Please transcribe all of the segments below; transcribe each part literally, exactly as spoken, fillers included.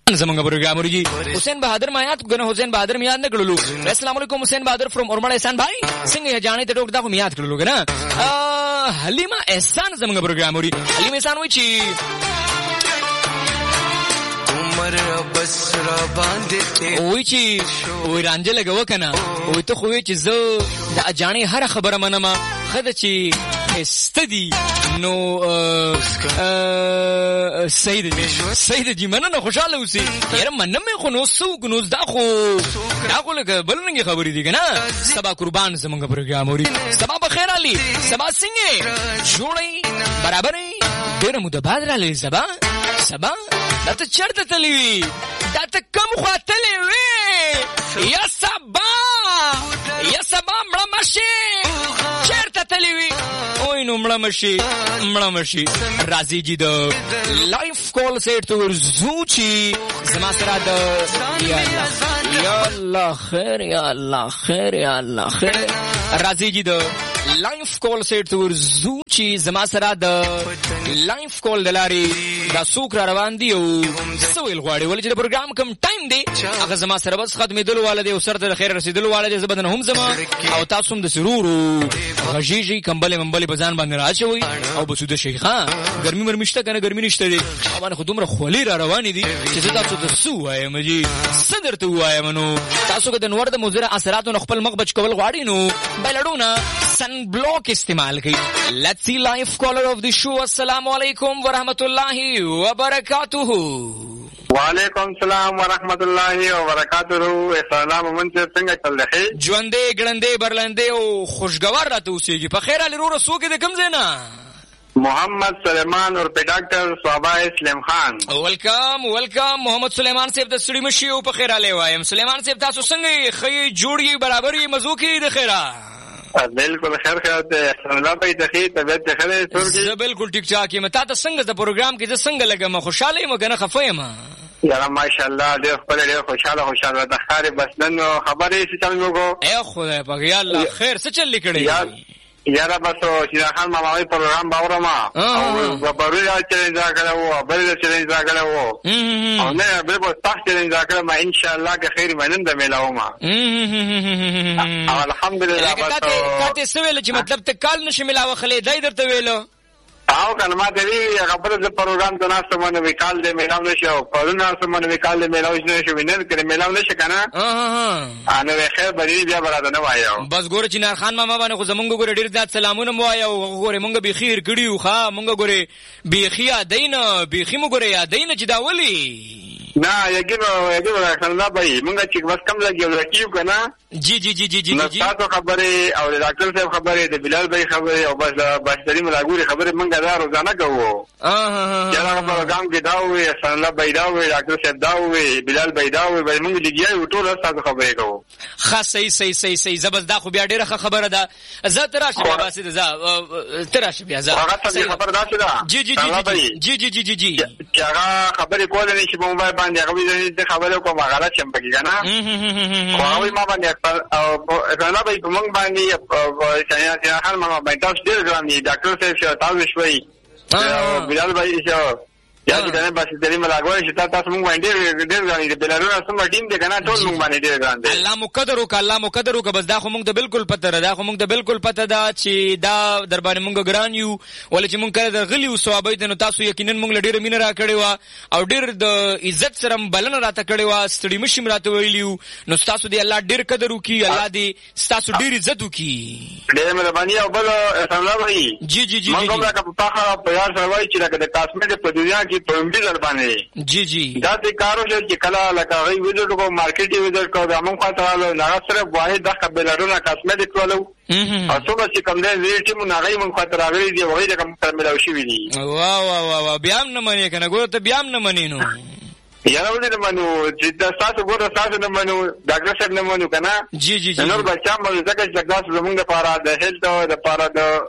زمونږ پروګرام ورږي. حسین بہادر ما یاد کنه حسین بہادر می یاد نه کړلو. السلام علیکم حسین بہادر فرام اورمړ احسان بھائی څنګه جانې ته ټوک دا خو می یاد کړلو کنه. حلیمه احسان زمونږ پروګرام وري. حلیمه احسان وای چی عمر بس را باندې وای چی وای رانجه لګو کنه. وای ته خو وای چې زه د اجانې هر خبره منم خدای چې استدی نو سید سید جی مننه خوشاله اوسې. یاره مننه مې خو نو سو ګنوز دا خو دا خو لکه بلنګي خبرې دي کنه. سبا قربان زمونږ پروګرام اوري. سبا بخیر علي سبا څنګه جوړي برابرې ډېر مو د بعد را لې سبا سبا دا ته چرته تللی وي دا ته کم خاطلې وي یا سبا یا سبا مړه مشي چرته تللی وي اوی نو مړه مشي مړه مشي. راځي جی د لایف کال سیټ تو ورزوچی زما سره د یا الله یا الله خیر یا الله خیر یا الله خیر. راځي جی د لایف کال سیټ تو ورزوچی زما سره د لایف کال دلاري دا سوق را روان دي او سویل غواړي ولې چې د پروګرام کم ټایم دی هغه زما سره بس ختمېدلو والده او سره د خیر رسیدلو والده زبدن هم زما او تاسو هم د سرور غجیجی کمبل منبل بزان باندې راچوي او بسوده شیخا ګرمي مرمشته کنه ګرمي نشته دي باندې خودمره خولي را روان دي چې تاسو د سو وایم جی صدر ته وایم نو تاسو د نور د مضر اثراتو خپل مخ بچ کول غواړي نو بلډونه سن بلوک استعمال کړئ. لیټس سی لایف کالر اف دی شو. السلام علیکم ورحمت الله وبرکاتہ. وعلیکم السلام ورحمت الله وبرکاتہ. اسلام من سے څنګه چل رہی ژوندې ګړندې برلندې او خوشګوار راته اوسېږي. په خیر علي رو رسو کې د کم زینا محمد سلیمان اور په ډاکټر صوبا اسلام خان. ویلکم ویلکم محمد سلیمان صاحب د سړي مشي او په خیر علي وایم. سلیمان صاحب تاسو څنګه خی جوړي برابرې مزو کې د خیره بالکل خیر خیر ته الله په دې طبيعت ته خیر ترګي. زه بالکل ټیک ټاک یم. تا ته څنګه د پروګرام کې زه څنګه لګم خوشاله یم کنه خفه یم؟ یاره ماشاءالله ډېر خپل ډېر خوشاله خوشاله د خاري بس نن خبرې څه چل موږ اے خدای په یا الله خیر څه چل لیکړې یاره بس چې خان ماماوي پروګرام باور ما او خبرې چیلنج راکړو بل چیلنج راکړو او نه به په تاسو چیلنج راکړم ما ان شاء الله که خیر مننده ملاو ما الحمدلله. بس کته سویل چې مطلب ته کال نشي ملاو خلې دای درته ویلو او کلمات دی خبره د پروګرام ته ناس باندې وکال دې ملاو نشو پرونه سمونه وکال دې ملاو نشو وینل کړي ملاو نشي کنه اه انا خیر بری بیا براده نه وایو. بس ګور چې نار خان ماما باندې خو زمونږ ګور ډیر ځات سلامونه مو وایو. ګور مونږ به خیر کړیو ښا مونږ ګور به خیا دینه به خې مو ګور یا دینه چې دا ولي نه یګي یګي راځل نه بای مونږ چې بس کم لګیو راکیو کنه. جی جی جی جی جی جی تاسو خبره او ډاکټر صاحب خبره د بلال بھائی خبره او بس بشری ملاګوري خبره مونږ دا روزانه کوو. اه یاره پروګرام کې دا وي حسن الله بھائی دا وي ډاکټر صاحب دا وي بلال بھائی دا وي مونږ لګیایو ټول تاسو خبره کوو. خاص صحیح صحیح صحیح صحیح زبر دا خو بیا ډیره خبره ده. زه تراشه بیا باسي ده زه تراشه بیا زه هغه خبر دا څه ده. جی جی جی جی جی جی جی چې هغه خبره کول نه شي په موبایل باندې هغه دې خبره کومه غلط شم پکې کنه خو هغه ما باندې او انا به په موږ باندې چې چې هر ما باندې تاسو ډیر ګرام دي ډاکټر صاحب شو تاسو شوي بلال بھائی شو یا چې کنه بس دې ملاګوي چې تاسو موږ باندې ډیر ګرام دي بلالونه سم ټیم دې کنه ټول موږ باندې ډیر ګرام دي. الله مقدر وک الله مقدر وک بس دا خو موږ ته بالکل پته ده دا خو موږ ته بالکل پته ده چې دا در باندې موږ ګران یو ولې چې موږ کړه د غلی او ثوابې ته نو تاسو یقینا موږ ډیر مين را کړی و او ډیر د عزت سره بلنه راته کړی و ستړي مشم راته ویلیو نو تاسو دې الله ډیر قدر وکي الله دې تاسو ډیر عزت وکي. ډیر مهرباني او بل الله بھائی جی جی جی موږ هم کا په په یار سره وای چې د کاسمیټ په دنیا کې په دې ځل جی جی دا د کارو چې کله لکه غي ویډیو کو مارکیټي ویډیو کو د موږ خاطر نه سره واحد د قبلارونه کاسمیټ ولو او څو چې کوم دې وی ټیم نه غي موږ خاطر غړي دی وای د کوم تر ملاو شي وی دي. وا وا وا بیا هم نه منې کنه ګور ته بیا هم نه منې نو یاره ولې نه منو چې تاسو ګور تاسو نه منو ډاکټر صاحب نه منو کنه. جی جی جی نور بچا مې ځکه چې تاسو زموږ لپاره د هیلث او د لپاره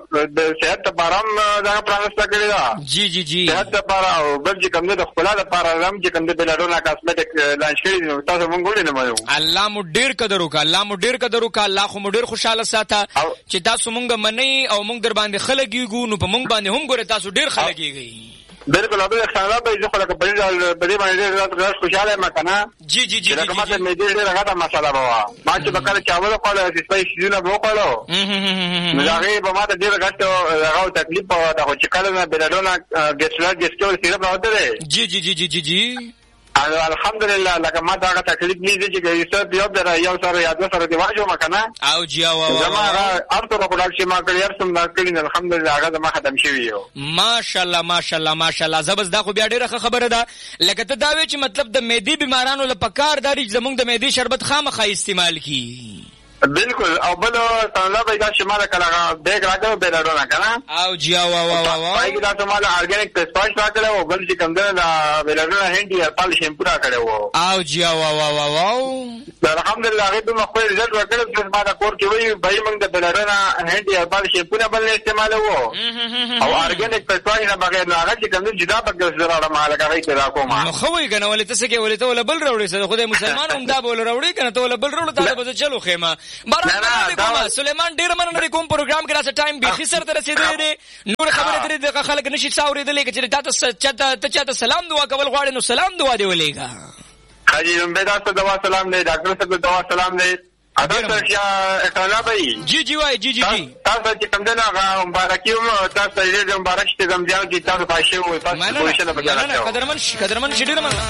د صحت لپاره دا پرانستا کړی دا. جی جی جی صحت لپاره او بل چې کوم د خپل لپاره هم چې کوم د بلډونا کاسمیټک لانچ کړی نو تاسو موږ ګورې نه منو. الله مو ډیر قدر وکړه الله مو ډیر قدر وکړه الله خو مو ډیر خوشاله ساته چې تاسو موږ منئ او موږ در باندې خلګیږو نو په موږ باندې هم ګوره تاسو ډیر خلګیږئ. بالکل ابل خلاص به زه خو لکه بل بل باندې راز خوشاله ما کنه جی جی جی لکه ماته مې دې ډېر غټه مساله بوا ما چې بکره چاول خپل سپای سيزونه مو کړو نو هغه به ماته ډېر غټه هغه تکلیف په دا چې کله نه بلډونه ګسلا ګسکول سیرپ راوته جی جی جی جی جی جی الحمدلله لکه ما دا تکلیف نه دي چې یو څه یو در یو سره یاد سره دی واجو مکنه او جی او زما ارته په کډال چې ما کړی ارسم دا کړی الحمدلله هغه ما ختم شوی یو ماشاءالله ماشاءالله ماشاءالله زبس دا خو بیا ډیره خبره ده لکه ته دا وی چې مطلب د معدې بیمارانو لپاره پکار داري زمونږ د معدې شربت خامخا استعمال کی بالکل او بل څنګه به دا شماله کلاغه بیگ راځو به راډونه کنه او جی او او او پای کې دا شماله ارګانیک پسپاش راکړو او بل چې کوم دا ویلډونه هندي پال شیمپو راکړو او جی او او او او الحمدلله هغه به خپل رزلټ ورکړل چې ما دا کور کې وی به موږ د ویلډونه هندي پال شیمپو نه بل استعمال وو او ارګانیک پسپاش نه بغیر نه هغه چې کوم جدا پکې زړه مال کوي ته راکوما نو خو یې کنه ولې تاسو کې ولې ته ول بل راوړې څه خدای مسلمان هم دا بول راوړې کنه ته ول بل راوړې ته به چلو خېما بارا سلیمان ډیر مننه کوم پروګرام کې راځه ټایم به خسر تر رسیدلې نور خبره درې د خلک نشي څاورېدلې چې تاسو چاته ته چاته سلام دعا کول غواړي نو سلام دعا دی ولېګا حاجی امبدا ته دعا سلام دی ډاکټر ته دعا سلام دی اته چې اکاله بای جی جی وای جی جی جی تاسو چې کوم دغه مبارکیوم تاسو دې مبارک شه زم ځاو چې تاسو پاشه وي تاسو کوشش نه وکړئ قدرمن قدرمن شډیر من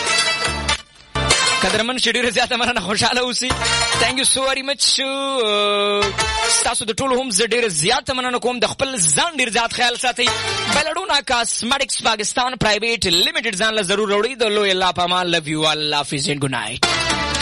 قدرمن شډیر زیاته مننه خوشاله اوسئ ثانک یو سو وری مچ تاسو د ټولو هم زډیر زیاته مننه کوم د خپل ځان ډیر زیات خیال ساتئ بلډونا کاسمیټکس پاکستان پرایویټ لیمیټډ ځان له ضرور وړي د لوی الله پامان لوف یو الله حافظ اینڈ ګډ نایټ